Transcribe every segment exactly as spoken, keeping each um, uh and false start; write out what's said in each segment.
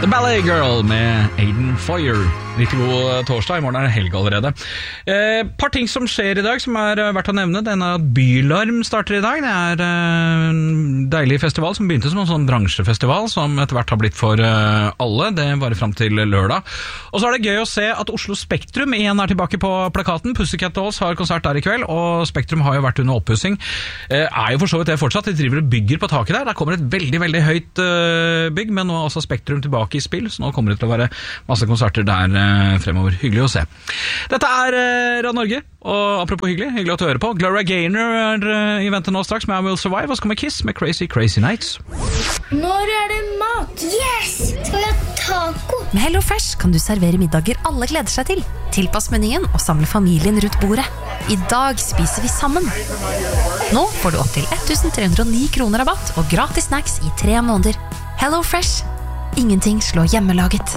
The Ballet Girl med Aiden Foyer. Riktig god torsdag, i morgen er det helg allerede. Et eh, par ting som skjer i dag som er verdt å nevne. Denne Bylarm starter i dag. Det er eh, en deilig festival som begynte som en sånn bransjefestival, som etter hvert har blitt for eh, alle. Det varer frem til lørdag. Og så er det gøy å se at Oslo Spektrum igjen er tilbake på plakaten. Pussycat Dolls har konsert der i kveld, og Spektrum har jo vært under oppussing. Eh, er jo for så vidt det fortsatt. De driver og bygger på taket der. Der kommer et veldig, veldig høyt eh, bygg, men nå er også Spektrum tilbake i spill, så nå kommer det til å være masse konserter der fremover. Hyggelig å se. Dette er uh, Rad Norge, og apropos hyggelig, hyggelig at du hører på. Gloria Gaynor er uh, i vente nå straks med I Will Survive, og så kommer Kiss med Crazy Crazy Nights. Når er det mat? Yes! Skal vi ha taco? Med Hello Fresh kan du servere middager alle gleder seg til. Tilpass menyen og samle familien rundt bordet. I dag spiser vi sammen. Nå får du opp til elleve hundre og ni kroner rabatt og gratis snacks i tre måneder. Hello Fresh. Ingenting slår hjemmelaget.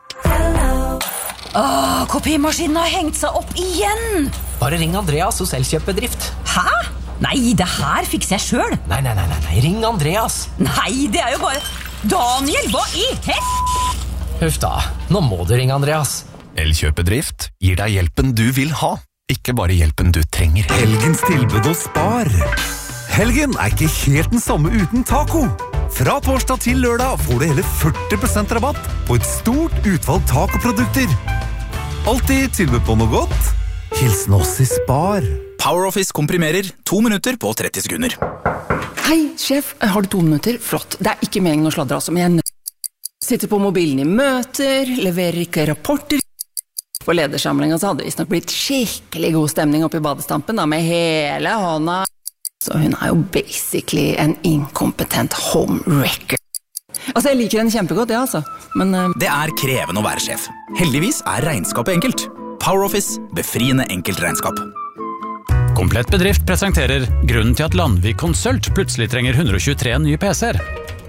Åh, kopimaskinen har hengt seg opp igjen! Bare ring Andreas hos Elkjøp-bedrift. Hæ? Nei, det her fikser jeg selv. Nei, nei, nei, nei, ring Andreas. Nei, det er jo bare... Daniel, hva i hett? Huff da, nå må du ringe Andreas. Elkjøp-bedrift gir deg hjelpen du vil ha, ikke bare hjelpen du trenger. Helgens tilbud og spar. Helgen er ikke helt den samme uten taco. Fra torsdag til lørdag får du hele førti prosent rabatt på et stort utvalg tacoprodukter. Alltid tilbud på noe godt. Hilsen oss i Spar. PowerOffice komprimerer to minutter på tretti sekunder. Hei, sjef. Har du to minutter? Flott. Det er ikke meningen å sladre, altså, men jeg sitter på mobilen i møter, leverer ikke rapporter. På ledersamlingen så hadde det visst nok blitt skikkelig god stemning oppe i badestampen, da, med hele hånda. Så hun er jo basically en inkompetent homewrecker. Altså, jeg liker henne kjempegodt, ja, altså. Men uh... det er krevende å være sjef. Heldigvis er regnskapet enkelt. PowerOffice, befriende enkelt regnskap. Komplett bedrift presenterer grunnen til at Landvik Consult plutselig trenger hundre og tjuetre nye P C-er.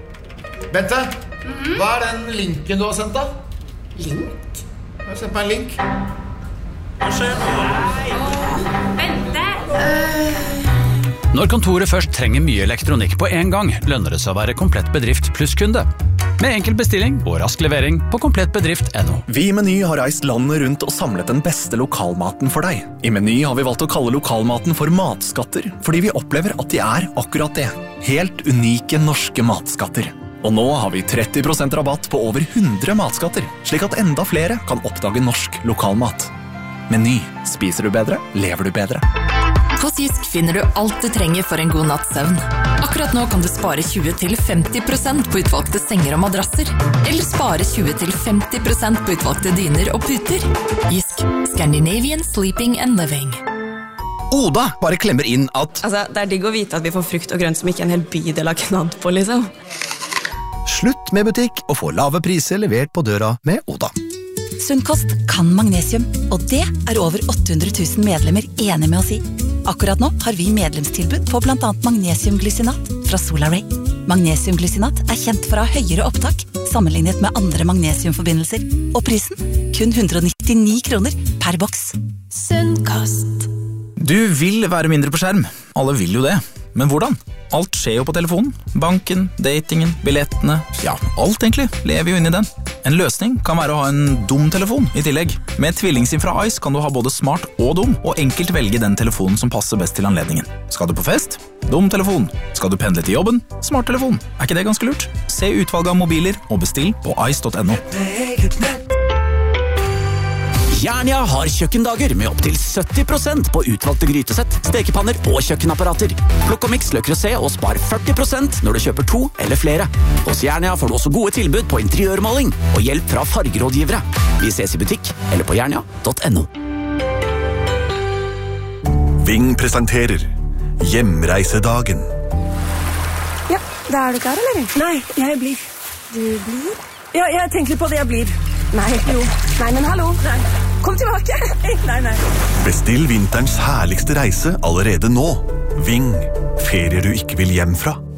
Bente, mm-hmm. Hva er den linken du har sendt da? Link? Jeg har sendt meg en link. Hva skjer nå? Bente! Uh... Når kontoret først trenger mye elektronikk på en gang, lønner det seg å være komplett bedrift pluss kunde. Med enkel bestilling og rask levering på komplettbedrift punktum no. Vi i Meny har reist landet rundt og samlet den beste lokalmaten for deg. I Meny har vi valgt å kalle lokalmaten for matskatter, fordi vi opplever at de er akkurat det. Helt unike norske matskatter. Og nå har vi tretti prosent rabatt på over hundre matskatter, slik at enda flere kan oppdage norsk lokalmat. Meny. Spiser du bedre, lever du bedre. Hos Jysk finner du alt du trenger for en god natts søvn. Akkurat nå kan du spare tjue til femti prosent på utvalgte senger og madrasser. Eller spare tjue til femti prosent på utvalgte dyner og puter. Jysk. Scandinavian Sleeping and Living. Oda bare klemmer inn at... Altså, det er digg å vite at vi får frukt og grønt som ikke en hel bydel har knadd på, liksom. Slutt med butikk og få lave priser levert på døra med Oda. Sunnkost kan magnesium, og det er over åtte hundre tusen medlemmer enige med oss i. Akkurat nå har vi medlemstilbud på blant annet magnesiumglycinat fra Solaray. Magnesiumglycinat er kjent for å ha høyere opptak sammenlignet med andre magnesiumforbindelser, og prisen kun hundre og nittini kroner per boks. Sunnkost. Du vil være mindre på skjerm. Alle vil jo det. Men hvordan? Alt skjer jo på telefonen. Banken, datingen, billettene. Ja, alt egentlig lever jo inn i den. En løsning kan være å ha en dum telefon i tillegg. Med tvillingsim fra Ice kan du ha både smart og dum, og enkelt velge den telefonen som passer best til anledningen. Skal du på fest? Dum telefon. Skal du pendle til jobben? Smart telefon. Er ikke det ganske lurt? Se utvalget av mobiler og bestill på ice punktum no. Jernia har kjøkkendager med opp til sytti prosent på utvalgte grytesett, stekepanner og kjøkkenapparater. Plukk og mix løker å se og spar førti prosent når du kjøper to eller flere. Hos Jernia får du også gode tilbud på interiørmaling og hjelp fra fargerådgivere. Vi ses i butikk eller på jernia punktum no. Ving presenterer Hjemreisedagen. Ja, da er du klar, eller? Nei, jeg blir. Du blir? Ja, jeg tenker på det jeg blir. Nei, jo. Nei, men hallo. Nei. Kom tilbake. Nei, nei. Bestill vinterens herligste reise allerede nå. Ving. Ferier du ikke vil hjem fra.